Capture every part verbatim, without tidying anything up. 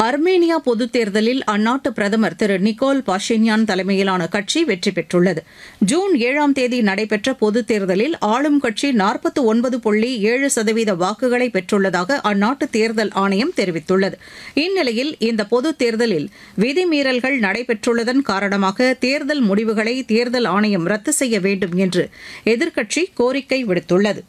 அர்மேனியா பொதுத் தேர்தலில் அந்நாட்டு பிரதமர் திரு நிக்கோல் பாஷின்யான் தலைமையிலான கட்சி வெற்றி பெற்றுள்ளது. ஜூன் ஏழாம் தேதி நடைபெற்ற பொதுத் தேர்தலில் ஆளும் கட்சி நாற்பத்து ஒன்பது புள்ளி ஏழு சதவீத வாக்குகளை பெற்றுள்ளதாக அந்நாட்டு தேர்தல் ஆணையம் தெரிவித்துள்ளது. இந்நிலையில் இந்த பொதுத் தேர்தலில் விதிமீறல்கள் நடைபெற்றுள்ளதன் காரணமாக தேர்தல் முடிவுகளை தேர்தல் ஆணையம் ரத்து செய்ய வேண்டும் என்று எதிர்க்கட்சி கோரிக்கை விடுத்துள்ளது.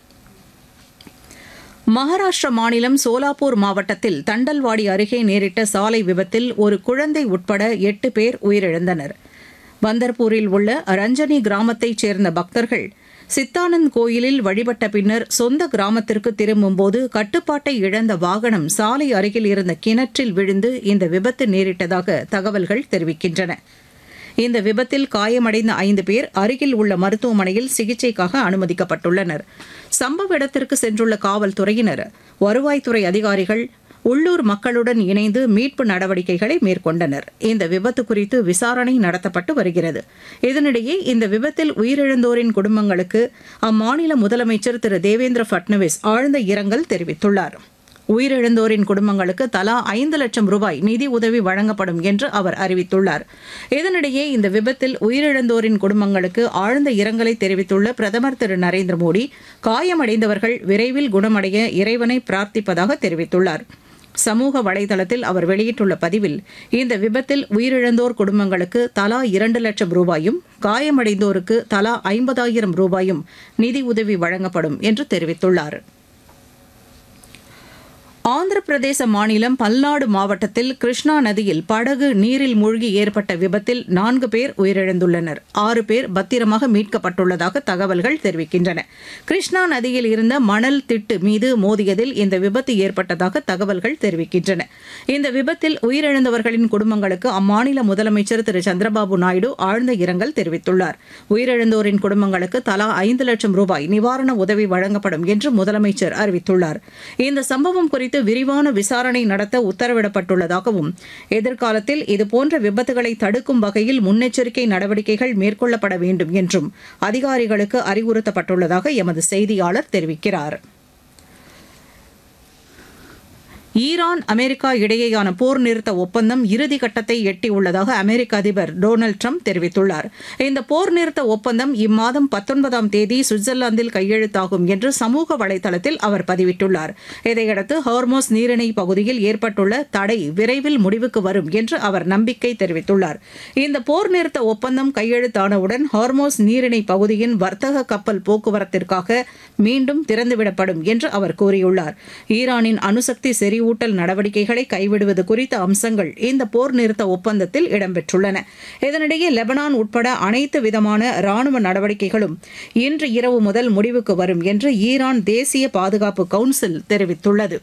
மகாராஷ்டிர மாநிலம் சோலாப்பூர் மாவட்டத்தில் தண்டல்வாடி அருகே நேரிட்ட சாலை விபத்தில் ஒரு குழந்தை உட்பட எட்டு பேர் உயிரிழந்தனர். பந்தர்பூரில் உள்ள ரஞ்சனி கிராமத்தைச் சேர்ந்த பக்தர்கள் சித்தானந்த் கோயிலில் வழிபட்ட பின்னர் சொந்த கிராமத்திற்கு திரும்பும்போது கட்டுப்பாட்டை இழந்த வாகனம் சாலை அருகில் இருந்த கிணற்றில் விழுந்து இந்த விபத்து நேரிட்டதாக தகவல்கள் தெரிவிக்கின்றன. இந்த விபத்தில் காயமடைந்த ஐந்து பேர் அருகில் உள்ள மருத்துவமனையில் சிகிச்சைக்காக அனுமதிக்கப்பட்டுள்ளனர். சம்பவ இடத்திற்கு சென்றுள்ள காவல்துறையினர், வருவாய்த்துறை அதிகாரிகள், உள்ளூர் மக்களுடன் இணைந்து மீட்பு நடவடிக்கைகளை மேற்கொண்டனர். இந்த விபத்து குறித்து விசாரணை நடத்தப்பட்டு வருகிறது. இதனிடையே இந்த விபத்தில் உயிரிழந்தோரின் குடும்பங்களுக்கு அம்மாநில முதலமைச்சர் திரு தேவேந்திர பட்னவிஸ் ஆழ்ந்த இரங்கல் தெரிவித்துள்ளார். உயிரிழந்தோரின் குடும்பங்களுக்கு தலா ஐந்து லட்சம் ரூபாய் நிதி உதவி வழங்கப்படும் என்று அவர் அறிவித்துள்ளார். இதனிடையே இந்த விபத்தில் உயிரிழந்தோரின் குடும்பங்களுக்கு ஆழ்ந்த இரங்கலை தெரிவித்துள்ள பிரதமர் திரு நரேந்திர மோடி, காயமடைந்தவர்கள் விரைவில் குணமடைய இறைவனை பிரார்த்திப்பதாக தெரிவித்துள்ளார். சமூக வலைதளத்தில் அவர் வெளியிட்டுள்ள பதிவில், இந்த விபத்தில் உயிரிழந்தோர் குடும்பங்களுக்கு தலா இரண்டு லட்சம் ரூபாயும், காயமடைந்தோருக்கு தலா ஐம்பதாயிரம் ரூபாயும் நிதி உதவி வழங்கப்படும் என்று தெரிவித்துள்ளார். ஆந்திர பிரதேச மாநிலம் பல்நாடு மாவட்டத்தில் கிருஷ்ணா நதியில் படகு நீரில் மூழ்கி ஏற்பட்ட விபத்தில் நான்கு பேர் உயிரிழந்துள்ளனர். ஆறு பேர் பத்திரமாக மீட்கப்பட்டுள்ளதாக தகவல்கள் தெரிவிக்கின்றன. கிருஷ்ணா நதியில் இருந்த மணல் திட்டு மீது மோதியதில் இந்த விபத்து ஏற்பட்டதாக தகவல்கள் தெரிவிக்கின்றன. இந்த விபத்தில் உயிரிழந்தவர்களின் குடும்பங்களுக்கு அம்மாநில முதலமைச்சர் திரு சந்திரபாபு நாயுடு ஆழ்ந்த இரங்கல் தெரிவித்துள்ளார். உயிரிழந்தோரின் குடும்பங்களுக்கு தலா ஐந்து லட்சம் ரூபாய் நிவாரண உதவி வழங்கப்படும் என்று முதலமைச்சர் அறிவித்துள்ளார். இந்த சம்பவம் குறித்து விரிவான விசாரணை நடத்த உத்தரவிடப்பட்டுள்ளதாகவும், எதிர்காலத்தில் இதுபோன்ற விபத்துகளை தடுக்கும் வகையில் முன்னெச்சரிக்கை நடவடிக்கைகள் மேற்கொள்ளப்பட வேண்டும் என்றும் அதிகாரிகளுக்கு அறிவுறுத்தப்பட்டுள்ளதாக எமது செய்தியாளர் தெரிவிக்கிறார். ஈரான் அமெரிக்கா இடையேயான போர் நிறுத்த ஒப்பந்தம் இறுதிக்கட்டத்தை எட்டியுள்ளதாக அமெரிக்க அதிபர் டொனால்டு ட்ரம்ப் தெரிவித்துள்ளார். இந்த போர் நிறுத்த ஒப்பந்தம் இம்மாதம் பத்தொன்பதாம் தேதி சுவிட்சர்லாந்தில் கையெழுத்தாகும் என்று சமூக வலைதளத்தில் அவர் பதிவிட்டுள்ளார். இதையடுத்து ஹார்மோஸ் நீரிணை பகுதியில் ஏற்பட்டுள்ள தடை விரைவில் முடிவுக்கு வரும் என்று அவர் நம்பிக்கை தெரிவித்துள்ளார். இந்த போர் நிறுத்த ஒப்பந்தம் கையெழுத்தானவுடன் ஹார்மோஸ் நீரிணை பகுதியின் வர்த்தக கப்பல் போக்குவரத்திற்காக மீண்டும் திறந்துவிடப்படும் என்று அவர் கூறியுள்ளார். ஈரானின் அணுசக்தி செறி ஊட்டல் நடவடிக்கைகளை கைவிடுவது குறித்த அம்சங்கள் இந்த போர் நிறுத்த ஒப்பந்தத்தில் இடம்பெற்றுள்ளன. இதனிடையே லெபனான் உட்பட அனைத்து விதமான ராணுவ நடவடிக்கைகளும் இன்று இரவு முதல் முடிவுக்கு வரும் என்று ஈரான் தேசிய பாதுகாப்பு கவுன்சில் தெரிவித்துள்ளது.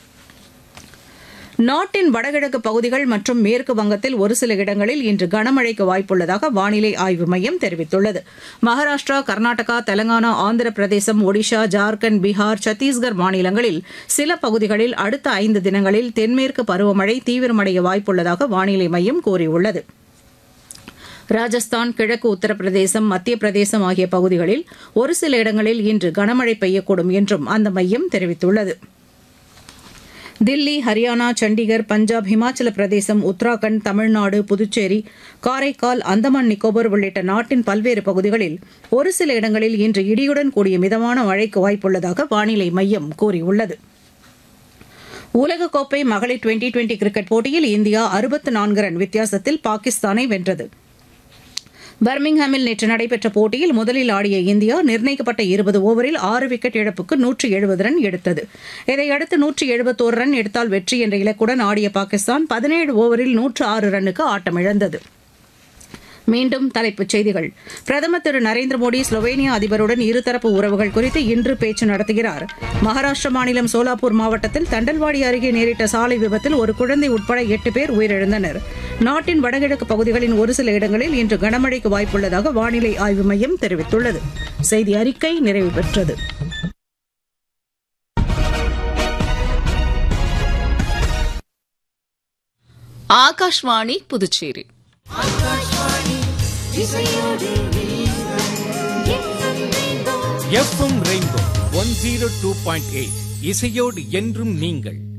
நாட்டின் வடகிழக்கு பகுதிகள் மற்றும் மேற்கு வங்கத்தில் ஒரு சில இடங்களில் இன்று கனமழைக்கு வாய்ப்புள்ளதாக வானிலை ஆய்வு மையம் தெரிவித்துள்ளது. மகாராஷ்டிரா, கர்நாடகா, தெலங்கானா, ஆந்திர பிரதேசம், ஒடிஷா, ஜார்க்கண்ட், பீகார், சத்தீஸ்கர் மாநிலங்களில் சில பகுதிகளில் அடுத்த ஐந்து தினங்களில் தென்மேற்கு பருவமழை தீவிரமடைய வாய்ப்புள்ளதாக வானிலை மையம் கூறியுள்ளது. ராஜஸ்தான், கிழக்கு உத்தரப்பிரதேசம், மத்திய பிரதேசம் ஆகிய பகுதிகளில் ஒரு சில இடங்களில் இன்று கனமழை பெய்யக்கூடும் என்றும் அந்த மையம் தெரிவித்துள்ளது. தில்லி, ஹரியானா, சண்டிகர், பஞ்சாப், ஹிமாச்சல பிரதேசம், உத்தராகண்ட், தமிழ்நாடு, புதுச்சேரி, காரைக்கால், அந்தமான் நிக்கோபர் உள்ளிட்ட நாட்டின் பல்வேறு பகுதிகளில் ஒரு சில இடங்களில் இன்று இடியுடன் கூடிய மிதமான மழைக்கு வாய்ப்புள்ளதாக வானிலை மையம் கூறியுள்ளது. உலகக்கோப்பை மகளிர் டுவெண்டி டுவெண்டி கிரிக்கெட் போட்டியில் இந்தியா அறுபத்து நான்கு ரன் வித்தியாசத்தில் பாகிஸ்தானை வென்றது. பர்மிங்ஹாமில் நேற்று நடைபெற்ற போட்டியில் முதலில் ஆடிய இந்தியா நிர்ணயிக்கப்பட்ட இருபது ஓவரில் ஆறு விக்கெட் இழப்புக்கு நூற்று எழுபது ரன் எடுத்தது. இதையடுத்து நூற்று எழுபத்தோரு ரன் எடுத்தால் வெற்றி என்ற இலக்குடன் ஆடிய பாகிஸ்தான் பதினேழு ஓவரில் நூற்று ஆறு ரன்னுக்கு ஆட்டமிழந்தது. மீண்டும் தலைப்புச் செய்திகள். பிரதமர் திரு நரேந்திர மோடி ஸ்லோவேனியா அதிபருடன் இருதரப்பு உறவுகள் குறித்து இன்று பேச்சு நடத்துகிறார். மகாராஷ்டிர மாநிலம் சோலாப்பூர் மாவட்டத்தில் தண்டல்வாடி அருகே நேரிட்ட சாலை விபத்தில் ஒரு குழந்தை உட்பட எட்டு பேர் உயிரிழந்தனர். நாட்டின் வடகிழக்கு பகுதிகளின் ஒரு சில இடங்களில் இன்று கனமழைக்கு வாய்ப்புள்ளதாக வானிலை ஆய்வு மையம் தெரிவித்துள்ளது. செய்தி அறிக்கை நிறைவு பெற்றது. Akashvani Puducherry. FM rainbow one zero two point eight இசையோடு என்றும் நீங்கள்.